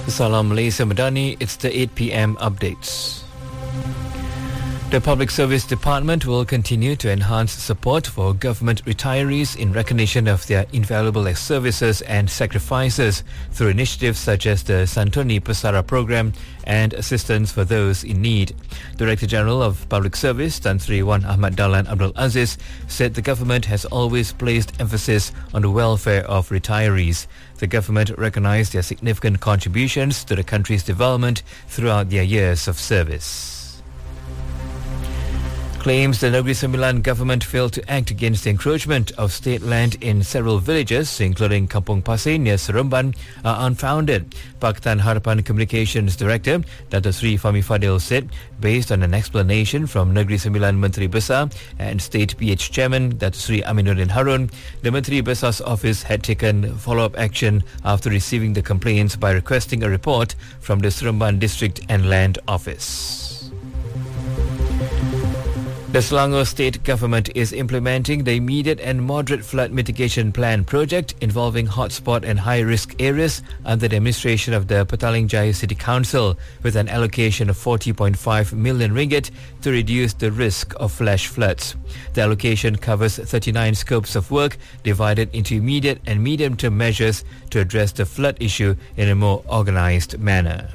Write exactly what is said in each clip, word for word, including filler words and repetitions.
Salam Malaysia Madani, it's the eight p.m. updates. The Public Service Department will continue to enhance support for government retirees in recognition of their invaluable services and sacrifices through initiatives such as the Santuni Pesara program and assistance for those in need. Director General of Public Service Tan Sri Wan Ahmad Dahlan Abdul Aziz said the government has always placed emphasis on the welfare of retirees. The government recognized their significant contributions to the country's development throughout their years of service. Claims the Negeri Sembilan government failed to act against the encroachment of state land in several villages, including Kampung Pasir near Seremban, are unfounded. Pakatan Harapan Communications Director Dato Sri Fahmi Fadil said, based on an explanation from Negeri Sembilan Menteri Besar and State P H Chairman Dato Sri Aminuddin Harun, the Menteri Besar's office had taken follow-up action after receiving the complaints by requesting a report from the Seremban District and Land Office. The Selangor State Government is implementing the immediate and moderate flood mitigation plan project involving hotspot and high-risk areas under the administration of the Petaling Jaya City Council, with an allocation of forty point five million ringgit to reduce the risk of flash floods. The allocation covers thirty-nine scopes of work divided into immediate and medium-term measures to address the flood issue in a more organised manner.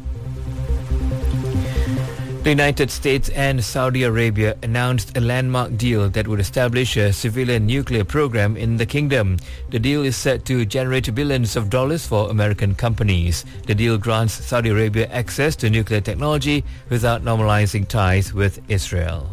The United States and Saudi Arabia announced a landmark deal that would establish a civilian nuclear program in the kingdom. The deal is set to generate billions of dollars for American companies. The deal grants Saudi Arabia access to nuclear technology without normalizing ties with Israel.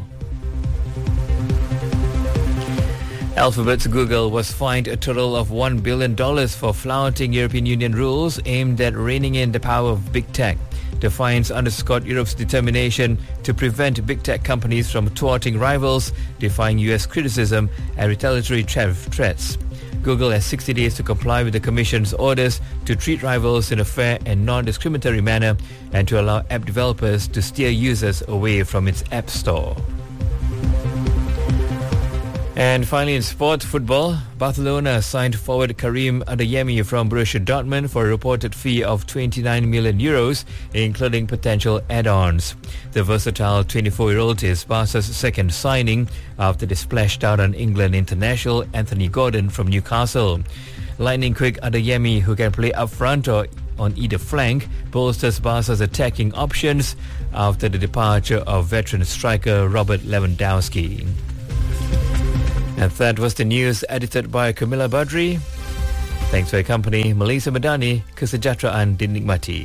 Alphabet's Google was fined a total of one billion dollars for flouting European Union rules aimed at reining in the power of big tech. The fines underscored Europe's determination to prevent big tech companies from thwarting rivals, defying U S criticism and retaliatory tra- threats. Google has sixty days to comply with the Commission's orders to treat rivals in a fair and non-discriminatory manner and to allow app developers to steer users away from its App Store. And finally, in sport football, Barcelona signed forward Karim Adeyemi from Borussia Dortmund for a reported fee of twenty-nine million euros, including potential add-ons. The versatile twenty-four-year-old is Barca's second signing after they splashed out on England international Anthony Gordon from Newcastle. Lightning-quick Adeyemi, who can play up front or on either flank, bolsters Barca's attacking options after the departure of veteran striker Robert Lewandowski. And that was the news edited by Camilla Badri. Thanks for your company. Malaysia Madani, kesejahteraan dinikmati.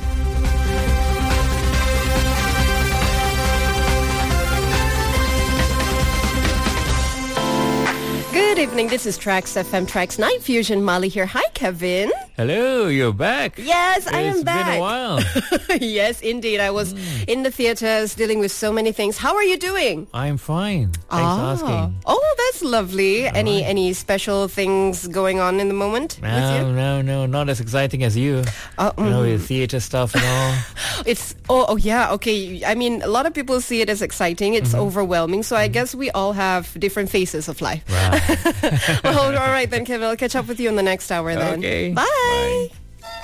Good evening, this is Trax F M Trax Night Fusion. Mali here. Hi, Kevin. Hello, you're back. Yes, I am back. It's been a while. Yes, indeed. I was mm. in the theatres dealing with so many things. How are you doing? I'm fine. Thanks ah. for asking. Oh, that's lovely. All any right. any special things going on in the moment no, with you? No, no, not as exciting as you. Uh, you know, mm. with theatre stuff and all. It's, oh, oh, yeah, okay. I mean, a lot of people see it as exciting. It's mm-hmm. overwhelming. So I guess we all have different phases of life. Right. Well, all right then, Kevin. I'll catch up with you in the next hour then. Okay. Bye. Bye.